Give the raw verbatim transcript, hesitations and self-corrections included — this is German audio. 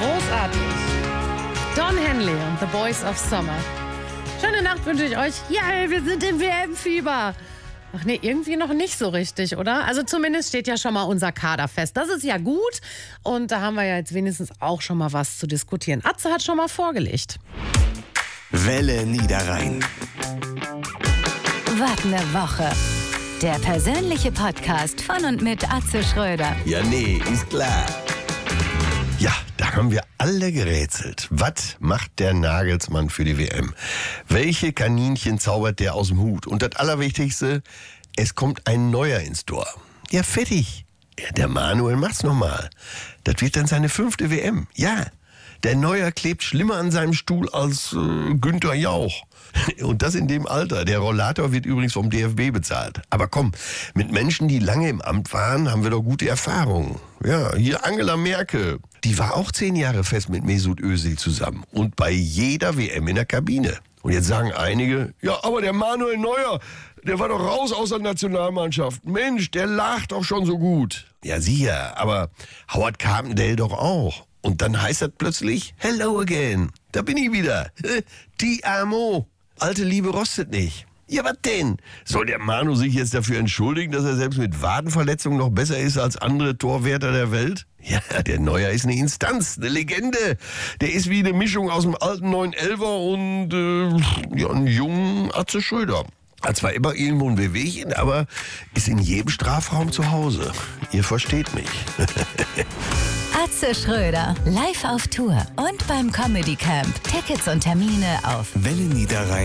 Großartig. Don Henley und The Boys of Summer. Schöne Nacht wünsche ich euch. Ja, wir sind im W M-Fieber. Ach nee, irgendwie noch nicht so richtig, oder? Also zumindest steht ja schon mal unser Kader fest. Das ist ja gut. Und da haben wir ja jetzt wenigstens auch schon mal was zu diskutieren. Atze hat schon mal vorgelegt. Welle Niederrhein. Was ne Woche. Der persönliche Podcast von und mit Atze Schröder. Ja, nee, ist klar. Ja, da haben wir alle gerätselt. Was macht der Nagelsmann für die W M? Welche Kaninchen zaubert der aus dem Hut? Und das Allerwichtigste, es kommt ein neuer ins Tor. Ja, fertig. Ja, der Manuel macht's nochmal. Das wird dann seine fünfte W M. Ja, der Neuer klebt schlimmer an seinem Stuhl als äh, Günther Jauch. Und das in dem Alter. Der Rollator wird übrigens vom D F B bezahlt. Aber komm, mit Menschen, die lange im Amt waren, haben wir doch gute Erfahrungen. Ja, hier Angela Merkel. Die war auch zehn Jahre fest mit Mesut Özil zusammen. Und bei jeder W M in der Kabine. Und jetzt sagen einige, ja, aber der Manuel Neuer, der war doch raus aus der Nationalmannschaft. Mensch, der lag doch schon so gut. Ja, sicher, aber Howard Carpendale doch auch. Und dann heißt das plötzlich, hello again. Da bin ich wieder. Ti amo. Alte Liebe rostet nicht. Ja, was denn? Soll der Manu sich jetzt dafür entschuldigen, dass er selbst mit Wadenverletzungen noch besser ist als andere Torwärter der Welt? Ja, der Neuer ist eine Instanz, eine Legende. Der ist wie eine Mischung aus dem alten neun elfer und äh, ja, einem jungen Atze Schröder. Hat zwar immer irgendwo ein Wehwehchen, aber ist in jedem Strafraum zu Hause. Ihr versteht mich. Atze Schröder, live auf Tour und beim Comedy Camp. Tickets und Termine auf Welle Niederrhein.